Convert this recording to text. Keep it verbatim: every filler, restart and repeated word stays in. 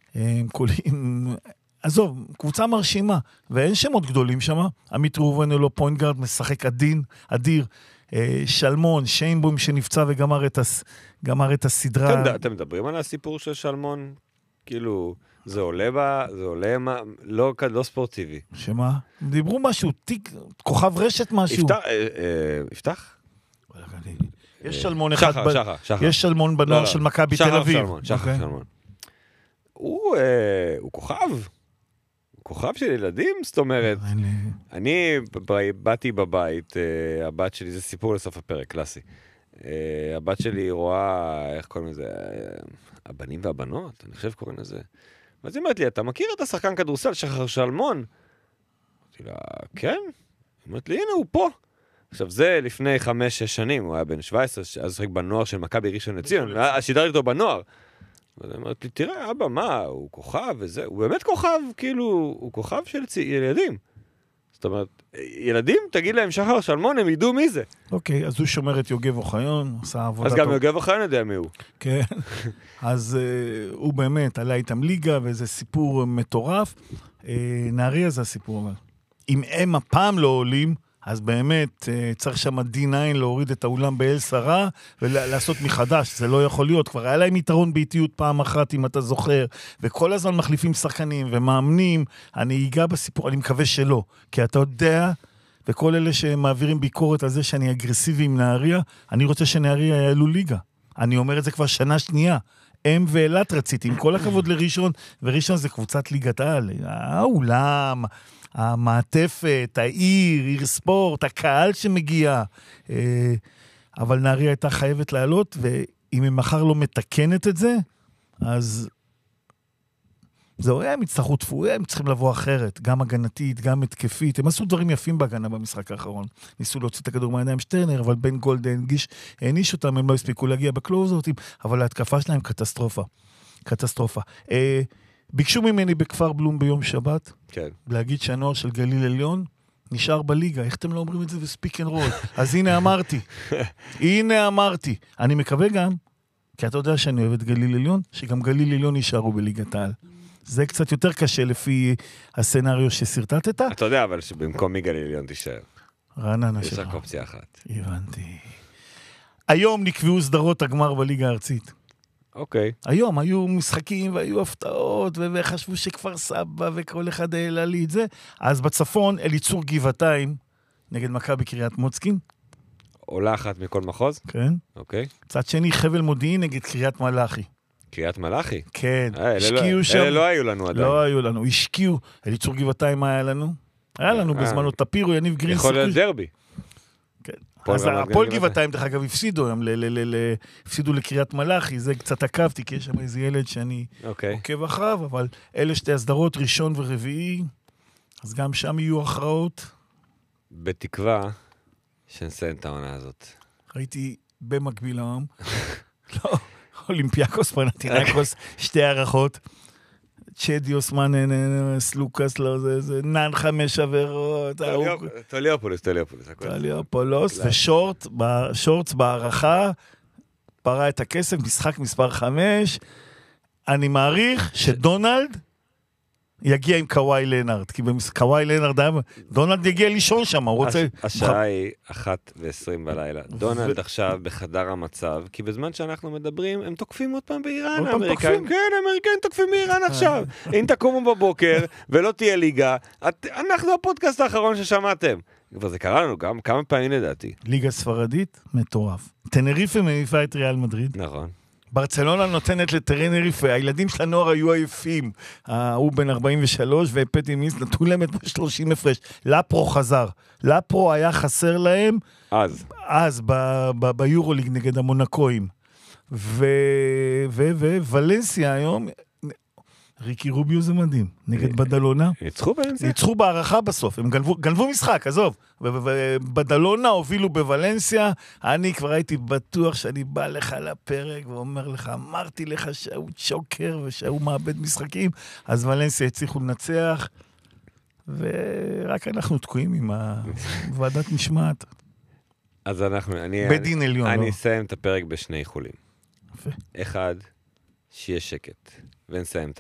הם קולים, עזוב, קבוצה מרשימה, ואין שמות גדולים שם, עמית ראובן אלו פוינט גארד, משחק עדין, אדיר, שלמון, שיינבום שנפצע וגמר את, הס, גמר את הסדרה. אתם, אתם מדברים על הסיפור של שלמון? כאילו, זה עולה בה, זה עולה, מה, לא, לא ספורטיבי. שמה? דיברו משהו, תיק, כוכב רשת משהו. יפתח? אה, אה, יפתח? יש שלמון אחד, שחר, ב... שחר, שחר. יש שלמון בנוער לא, לא. של מכבי תל שחר אביב. שלמון, שחר okay. שלמון. הוא, אה, הוא כוכב. הוא כוכב של ילדים, זאת אומרת. אני באתי בבית, אה, הבת שלי, זה סיפור לסוף הפרק, קלאסי. אה, הבת שלי רואה, איך קוראים לזה, אה, הבנים והבנות, אני חושב קוראים לזה. ואז היא אומרת לי, אתה מכיר את השחקן כדורסל, שחר שלמון? אמרתי לה, כן? היא אומרת לי, הנה, הוא פה. עכשיו, זה לפני חמש, שש שנים, הוא היה בן שבע עשרה, אז שחק בנוער של מכבי ראשון לציון, שידרתי אותו בנוער. ואני אומרת לי, תראה, אבא, מה, הוא כוכב וזה, הוא באמת כוכב, כאילו, הוא כוכב של ילדים. זאת אומרת, ילדים, תגיד להם שחר שלמון, הם ידעו מי זה. אוקיי, אז הוא שומר את יוגב אוחיון, עושה עבודה טוב. אז גם יוגב אוחיון יודע מי הוא. כן, אז הוא באמת עלה איתם ליגה, וזה סיפור מטורף. נהריה זה הסיפור, אבל אם הם הפעם לא עולים, אז באמת צריך שם די תשע להוריד את האולם באל שרה ולעשות מחדש, זה לא יכול להיות, כבר היה להם יתרון באיטיות פעם אחת אם אתה זוכר, וכל הזמן מחליפים שחקנים ומאמנים, אני אגע בסיפור, אני מקווה שלא, כי אתה יודע, וכל אלה שמעבירים ביקורת על זה שאני אגרסיבי עם נהריה, אני רוצה שנהריה יעלו ליגה, אני אומר את זה כבר שנה שנייה, הם ואלת רציתי, עם כל הכבוד לראשון, וראשון זה קבוצת ליגת העל, האולם, המעטפת, העיר, עיר ספורט, הקהל שמגיע, אבל נהריה הייתה חייבת לעלות, ואם היא מחר לא מתקנת את זה, אז זהו, הם יצטרכו תפור, הם צריכים לבוא אחרת, גם הגנתית, גם התקפית, הם עשו דברים יפים בהגנה במשחק האחרון, ניסו להוציא את הכדור מהידיים שטרנר, אבל בן גולדן גיש, העניש אותם, הם לא הספיקו להגיע בקלוזאוטים, אבל ההתקפה שלהם קטסטרופה, קטסטרופה. ביקשו ממני בכפר בלום ביום שבת, כן. להגיד שהנוער של גליל עליון נשאר בליגה. איך אתם לא אומרים את זה בספיק אנד רול? אז הנה אמרתי. הנה אמרתי. אני מקווה גם, כי אתה יודע שאני אוהב את גליל עליון, שגם גליל עליון נשארו בליגת העל. זה קצת יותר קשה לפי הסצנריו שסרטטת. אתה יודע, אבל שבמקום מגליל עליון תישאר. רעננה יש שלך. רק אופציה אחת. הבנתי. היום נקבעו סדרות הגמר בליגה הארצית. אוקיי. היום היו משחקים והיו הפתעות, וחשבו שכפר סבא וכל אחד העלה לי את זה. אז בצפון, אליצור גבעתיים, נגד מכבי קריית מוצקין. עולה אחת מכל מחוז? כן. אוקיי. צד שני, חבל מודיעין נגד קריית מלאכי. קריית מלאכי? כן. השקיעו שם. אלה לא היו לנו עדיין. לא היו לנו, השקיעו. אליצור גבעתיים, מה היה לנו? היה לנו בזמנו טפירו, יניב גרין. יכול להיות דרבי. כן. אז הפועל גבעתיים, דרך אגב, הפסידו היום, הפסידו לקריית מלאכי, זה קצת עקבתי, כי יש שם איזה ילד שאני עוקב אחריו, אבל אלה שתי הסדרות, ראשון ורביעי, אז גם שם יהיו הכרעות. בתקווה שנסיים את העונה הזאת. ראיתי במקביל העם, לא, אולימפיאקוס, פנתינאיקוס, שתי הערכות, צ'דיוס, מננס, לוקאס, לא, זה, זה, נן חמש עבירות. טוליופולוס, טוליופולוס. טוליופולוס, ושורט, שורטס בערכה, פרה את הכסף, משחק מספר חמש, אני מעריך שדונלד יגיע עם קוואי לנארד, כי קוואי לנארד, דונלד יגיע לישון שם, הוא רוצה... השעה היא אחת ועשרים בלילה. דונלד עכשיו בחדר המצב, כי בזמן שאנחנו מדברים, הם תוקפים עוד פעם באיראן, האמריקאים. כן, האמריקאים תוקפים באיראן עכשיו. אם תקומו בבוקר ולא תהיה ליגה, אנחנו הפודקאסט האחרון ששמעתם. כבר זה קרה לנו גם כמה פעמים לדעתי. ליגה ספרדית, מטורף. טנריפה מעיפה את ריאל מדריד. נכון. ברצלונה נותנת לטרנריפה, הילדים של הנוער היו עייפים, הוא בן ארבעים ושלוש ופטי מיס נתנו להם את שלושים הפרש, לפרו חזר, לפרו היה חסר להם, אז, אז ביורוליג נגד המונקואים, ווולנסיה היום, ריקי רוביו זה מדהים, נגד בדלונה. ניצחו באמצע? ניצחו בערכה בסוף, הם גנבו, גנבו משחק, עזוב. ובדלונה הובילו בוולנסיה, אני כבר הייתי בטוח שאני בא לך לפרק ואומר לך, אמרתי לך שהוא צ'וקר ושהוא מאבד משחקים, אז וולנסיה הצליחו לנצח, ורק אנחנו תקועים עם ועדת משמעת. אז אנחנו, אני... בדין עליון. אני אסיים את הפרק בשני חולים. אחד, שיהיה שקט, ונסיים את